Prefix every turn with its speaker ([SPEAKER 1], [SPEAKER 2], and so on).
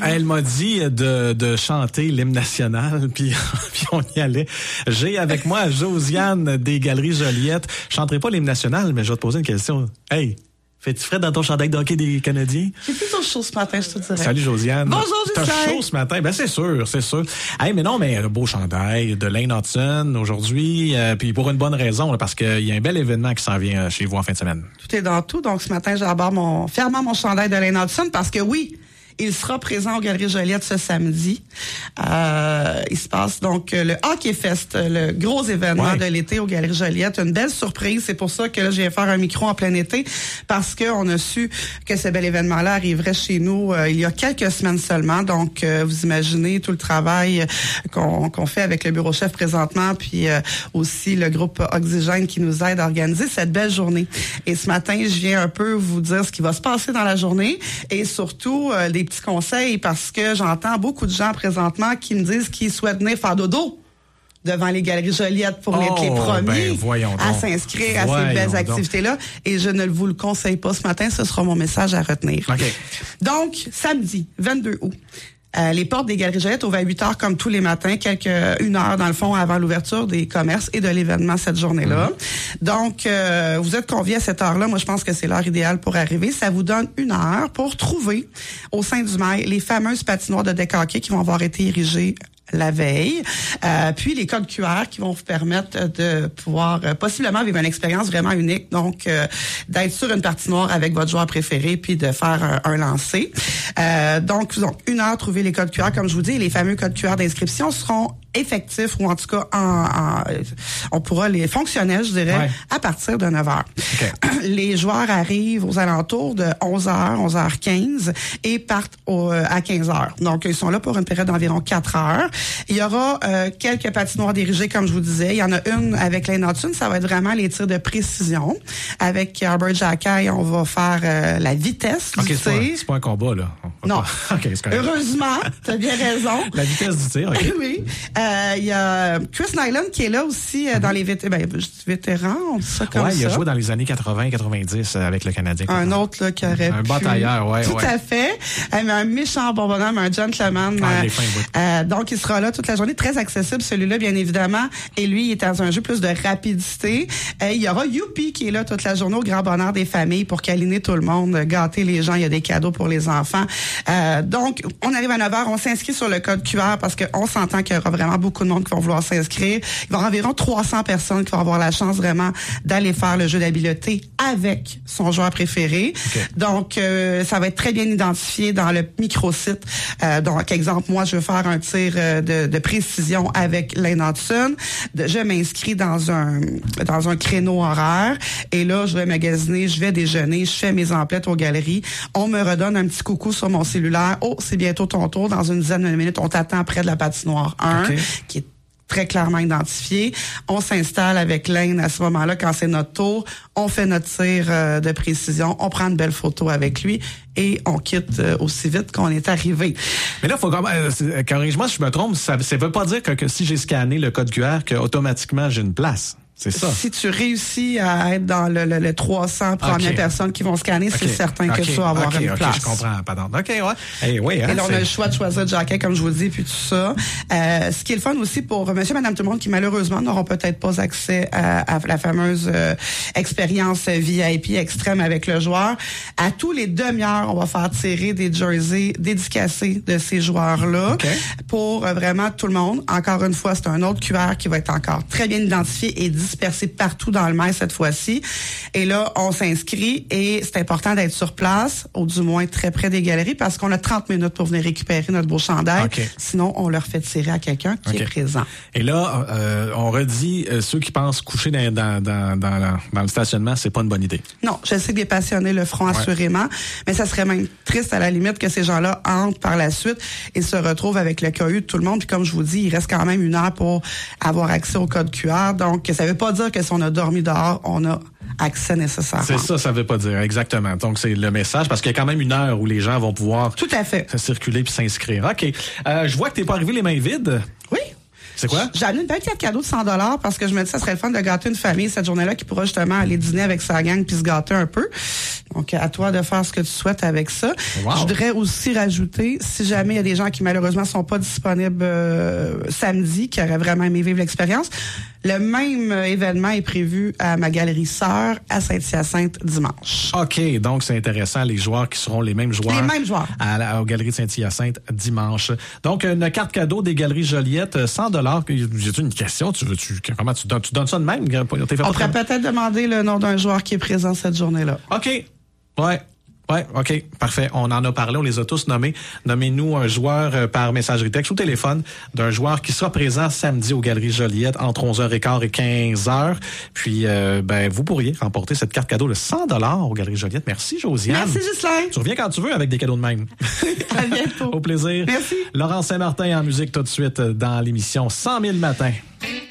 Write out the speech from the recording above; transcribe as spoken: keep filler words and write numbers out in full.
[SPEAKER 1] Elle m'a dit de, de chanter l'hymne national, puis, puis on y allait. J'ai avec moi Josiane des Galeries Joliette. Je chanterai pas l'hymne national, mais je vais te poser une question. Hey! Fais-tu frais dans ton chandail de hockey des Canadiens?
[SPEAKER 2] J'ai plutôt chaud ce matin, je te dirais.
[SPEAKER 1] Salut Josiane.
[SPEAKER 2] Bonjour Josiane.
[SPEAKER 1] T'as chaud ce matin? Ben c'est sûr, c'est sûr. Hey, mais non, mais un beau chandail de Lane Hudson aujourd'hui, euh, puis pour une bonne raison, là, parce qu'il y a un bel événement qui s'en vient chez vous en fin de semaine.
[SPEAKER 2] Tout est dans tout, donc ce matin, j'aborde mon, fièrement mon chandail de Lane Hudson parce que oui, il sera présent aux Galeries Joliette ce samedi. Euh, il se passe donc le Hockey Fest, le gros événement ouais. de l'été aux Galeries Joliette. Une belle surprise. C'est pour ça que là, je viens faire un micro en plein été parce qu'on a su que ce bel événement-là arriverait chez nous euh, il y a quelques semaines seulement. Donc, euh, vous imaginez tout le travail qu'on, qu'on fait avec le bureau chef présentement, puis euh, aussi le groupe Oxygène qui nous aide à organiser cette belle journée. Et ce matin, je viens un peu vous dire ce qui va se passer dans la journée et surtout euh, des petits conseils parce que j'entends beaucoup de gens présentement qui me disent qu'ils souhaitent venir faire dodo devant les Galeries Joliette pour
[SPEAKER 1] oh,
[SPEAKER 2] être les premiers
[SPEAKER 1] ben,
[SPEAKER 2] à s'inscrire à
[SPEAKER 1] voyons
[SPEAKER 2] ces belles
[SPEAKER 1] donc.
[SPEAKER 2] activités-là. Et je ne vous le conseille pas ce matin, ce sera mon message à retenir.
[SPEAKER 1] Okay.
[SPEAKER 2] Donc, samedi, vingt-deux août. Euh, les portes des Galeries Joliette ouvrent à huit heures comme tous les matins, quelques une heure dans le fond avant l'ouverture des commerces et de l'événement cette journée-là. Mm-hmm. Donc, euh, vous êtes conviés à cette heure-là. Moi, je pense que c'est l'heure idéale pour arriver. Ça vous donne une heure pour trouver au sein du mail les fameuses patinoires de deck hockey qui vont avoir été érigées la veille, euh, puis les codes Q R qui vont vous permettre de pouvoir euh, possiblement vivre une expérience vraiment unique, donc euh, d'être sur une patinoire avec votre joueur préféré puis de faire un, un lancer. Euh, donc, donc, une heure, trouver les codes Q R, comme je vous dis, les fameux codes Q R d'inscription seront effectifs ou en tout cas, en, en, on pourra les fonctionnels, je dirais, ouais. à partir de neuf heures. Okay. Les joueurs arrivent aux alentours de onze heures, onze heures quinze et partent au, à quinze heures. Donc, ils sont là pour une période d'environ quatre heures. Il y aura euh, quelques patinoires dirigées, comme je vous disais. Il y en a une avec Lane Hudson. Ça va être vraiment les tirs de précision. Avec Albert Jacquet, on va faire euh, la vitesse
[SPEAKER 1] okay,
[SPEAKER 2] du
[SPEAKER 1] c'est
[SPEAKER 2] tir.
[SPEAKER 1] Pas, c'est pas un combat, là.
[SPEAKER 2] Non.
[SPEAKER 1] Pas... okay, c'est
[SPEAKER 2] heureusement, tu as bien raison.
[SPEAKER 1] La vitesse du tir, OK.
[SPEAKER 2] Oui. Euh, il y a Chris Nyland qui est là aussi euh, mm-hmm. dans les vét- ben, je dis vétérans, on dit ça comme
[SPEAKER 1] ouais,
[SPEAKER 2] ça.
[SPEAKER 1] Ouais, il a joué dans les années quatre-vingts quatre-vingt-dix avec le Canadien.
[SPEAKER 2] Un autre là, qui aurait
[SPEAKER 1] un
[SPEAKER 2] pu...
[SPEAKER 1] batailleur, ouais.
[SPEAKER 2] Tout
[SPEAKER 1] ouais.
[SPEAKER 2] à fait. Euh, un méchant bon bonhomme, un gentleman.
[SPEAKER 1] Ah,
[SPEAKER 2] euh,
[SPEAKER 1] les fins, oui.
[SPEAKER 2] euh, donc, il sera là toute la journée. Très accessible, celui-là, bien évidemment. Et lui, il est dans un jeu plus de rapidité. Euh, il y aura Youpi qui est là toute la journée au grand bonheur des familles pour câliner tout le monde, gâter les gens. Il y a des cadeaux pour les enfants. Euh, donc, on arrive à neuf heures. On s'inscrit sur le code Q R parce qu'on s'entend qu'il y aura vraiment beaucoup de monde qui vont vouloir s'inscrire. Il va y avoir environ trois cents personnes qui vont avoir la chance vraiment d'aller faire le jeu d'habileté avec son joueur préféré. Okay. Donc, euh, ça va être très bien identifié dans le microsite. Euh, donc, exemple, moi, je veux faire un tir euh, de, de précision avec Lane Hudson. De, je m'inscris dans un dans un créneau horaire et là, je vais magasiner, je vais déjeuner, je fais mes emplettes aux galeries. On me redonne un petit coucou sur mon cellulaire. Oh, c'est bientôt ton tour. Dans une dizaine de minutes, on t'attend près de la patinoire un, okay. qui est très clairement identifié. On s'installe avec Lane à ce moment-là quand c'est notre tour. On fait notre tir euh, de précision. On prend une belle photo avec lui et on quitte euh, aussi vite qu'on est arrivé.
[SPEAKER 1] Mais là, faut quand même, euh, corrige-moi si je me trompe, ça ne veut pas dire que, que si j'ai scanné le code Q R, qu'automatiquement j'ai une place. C'est ça.
[SPEAKER 2] Si tu réussis à être dans le, le, le trois cents premières okay. personnes qui vont scanner, okay. c'est certain que okay. tu vas avoir okay. une
[SPEAKER 1] okay.
[SPEAKER 2] place.
[SPEAKER 1] Je comprends, pardon. OK, ouais. Hey, oui, hein,
[SPEAKER 2] et là, on
[SPEAKER 1] c'est...
[SPEAKER 2] a le choix de choisir Jacquet, comme je vous dis, puis tout ça. Euh, ce qui est le fun aussi pour monsieur, madame, tout le monde qui, malheureusement, n'auront peut-être pas accès à, à la fameuse euh, expérience V I P extrême avec le joueur. À tous les demi-heures, on va faire tirer des jerseys dédicacés de ces joueurs-là okay. pour euh, vraiment tout le monde. Encore une fois, c'est un autre Q R qui va être encore très bien identifié et dispersé partout dans le mail cette fois-ci. Et là, on s'inscrit et c'est important d'être sur place, ou du moins très près des galeries, parce qu'on a trente minutes pour venir récupérer notre beau chandail. Okay. Sinon, on leur fait tirer à quelqu'un qui okay. est présent.
[SPEAKER 1] Et là, euh, on redit, euh, ceux qui pensent coucher dans, dans, dans, dans, la, dans le stationnement, c'est pas une bonne idée.
[SPEAKER 2] Non, je sais que les passionnés le feront ouais. assurément, mais ça serait même triste à la limite que ces gens-là entrent par la suite et se retrouvent avec le caillou de tout le monde. Puis comme je vous dis, il reste quand même une heure pour avoir accès au code Q R. Donc, ça veut pas dire que si on a dormi dehors, on a accès nécessairement.
[SPEAKER 1] C'est ça, ça veut pas dire, exactement. Donc, c'est le message, parce qu'il y a quand même une heure où les gens vont pouvoir
[SPEAKER 2] tout à fait
[SPEAKER 1] circuler puis s'inscrire. OK. Euh, je vois que t'es pas arrivé les mains vides.
[SPEAKER 2] Oui.
[SPEAKER 1] C'est quoi?
[SPEAKER 2] J'ai amené une belle carte cadeau de cent dollars parce que je me dis que ça serait le fun de gâter une famille cette journée-là qui pourra justement aller dîner avec sa gang puis se gâter un peu. Donc, à toi de faire ce que tu souhaites avec ça.
[SPEAKER 1] Wow.
[SPEAKER 2] Je voudrais aussi rajouter, si jamais il y a des gens qui malheureusement sont pas disponibles euh, samedi, qui auraient vraiment aimé vivre l'expérience, le même événement est prévu à ma galerie Sœur à Saint-Hyacinthe dimanche.
[SPEAKER 1] OK, donc c'est intéressant, les joueurs qui seront les mêmes joueurs.
[SPEAKER 2] Les mêmes joueurs.
[SPEAKER 1] À la, aux Galeries de Saint-Hyacinthe dimanche. Donc, une carte cadeau des Galeries Joliette, cent dollars. J'ai-tu une question? Tu veux, tu, comment tu donnes, tu donnes ça de même?
[SPEAKER 2] On pourrait peut-être demander le nom d'un joueur qui est présent cette journée-là.
[SPEAKER 1] OK. Ouais. Ouais, OK, parfait. On en a parlé, on les a tous nommés. Nommez-nous un joueur euh, par messagerie texte ou téléphone d'un joueur qui sera présent samedi aux Galeries Joliette entre onze heures quinze et quinze heures. Puis, euh, ben, vous pourriez remporter cette carte cadeau de cent dollars aux Galeries Joliette. Merci, Josiane.
[SPEAKER 2] Merci, Ghislain.
[SPEAKER 1] Tu reviens quand tu veux avec des cadeaux de même.
[SPEAKER 2] À bientôt.
[SPEAKER 1] Au plaisir.
[SPEAKER 2] Merci.
[SPEAKER 1] Laurent Saint-Martin en musique tout de suite dans l'émission cent mille matins.